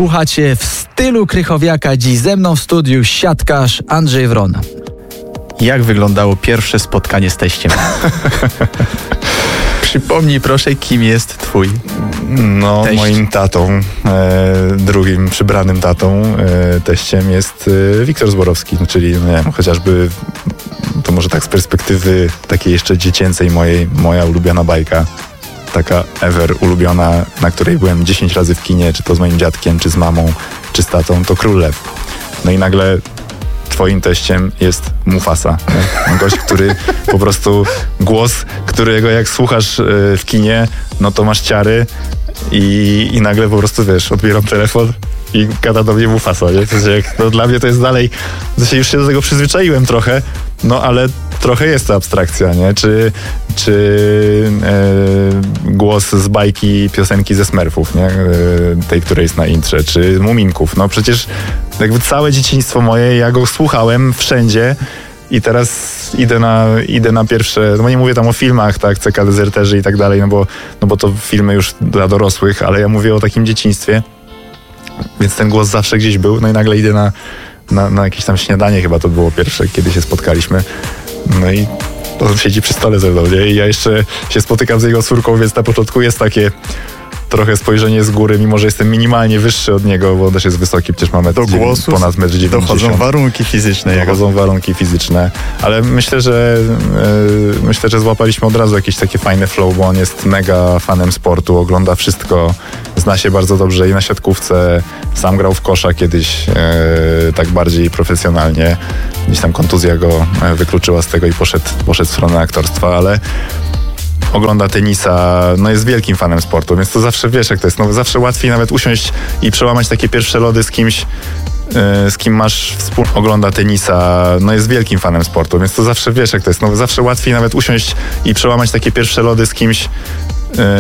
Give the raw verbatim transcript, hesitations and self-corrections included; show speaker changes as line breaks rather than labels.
Słuchacie w stylu Krychowiaka. Dziś ze mną w studiu siatkarz Andrzej Wrona.
Jak wyglądało pierwsze spotkanie z teściem? Przypomnij proszę, kim jest twój
No,
teść.
Moim tatą, e, drugim przybranym tatą, e, teściem jest e, Wiktor Zborowski, no, czyli nie wiem, chociażby to może tak z perspektywy takiej jeszcze dziecięcej mojej, moja ulubiona bajka, taka ever ulubiona, na której byłem dziesięć razy w kinie, czy to z moim dziadkiem, czy z mamą, czy z tatą, to Król Lew. No i nagle twoim teściem jest Mufasa. Nie? Gość, który po prostu głos, którego jak słuchasz y, w kinie, no to masz ciary i, i nagle po prostu, wiesz, odbieram telefon i gada do mnie Mufasa, nie? To jest jak, no, dla mnie to jest dalej, znaczy już się do tego przyzwyczaiłem trochę, no ale trochę jest to abstrakcja, nie? Czy, czy e, głos z bajki, piosenki ze Smurfów, nie? E, tej, która jest na intrze, czy Muminków. No przecież jakby całe dzieciństwo moje, ja go słuchałem wszędzie i teraz idę na, idę na pierwsze, no nie mówię tam o filmach, tak, C K Dezerterzy i tak dalej, no bo, no bo to filmy już dla dorosłych, ale ja mówię o takim dzieciństwie, więc ten głos zawsze gdzieś był, no i nagle idę na, na, na jakieś tam śniadanie, chyba to było pierwsze, kiedy się spotkaliśmy, no i on siedzi przy stole ze mną, nie? I ja jeszcze się spotykam z jego córką, więc na początku jest takie trochę spojrzenie z góry, mimo że jestem minimalnie wyższy od niego, bo on też jest wysoki, przecież mamy
Do głosu
ponad metr dziewięćdziesiąt.
dochodzą warunki fizyczne.
Dochodzą warunki fizyczne, ale myślę, że yy, myślę, że złapaliśmy od razu jakieś takie fajne flow, bo on jest mega fanem sportu, ogląda wszystko, zna się bardzo dobrze i na siatkówce, sam grał w kosza kiedyś yy, tak bardziej profesjonalnie, gdzieś tam kontuzja go wykluczyła z tego i poszedł, poszedł w stronę aktorstwa, ale ogląda tenisa, no jest wielkim fanem sportu, więc to zawsze wiesz jak to jest, no zawsze łatwiej nawet usiąść i przełamać takie pierwsze lody z kimś, yy, z kim masz wspólnie. Ogląda tenisa, no jest wielkim fanem sportu, więc to zawsze wiesz jak to jest, no zawsze łatwiej nawet usiąść i przełamać takie pierwsze lody z kimś, yy,